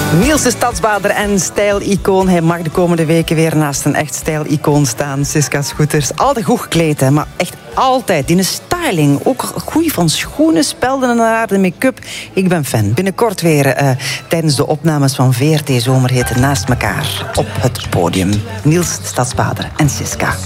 Niels de Stadsbader en stijlicoon. Hij mag de komende weken weer naast een echt stijlicoon staan. Siska Scooters. Altijd goed gekleed, hè, maar echt altijd. Die styling. Ook goed van schoenen, spelden en haar, de make-up. Ik ben fan. Binnenkort weer tijdens de opnames van VRT Zomerhit naast elkaar op het podium. Niels de Stadsbader en Siska.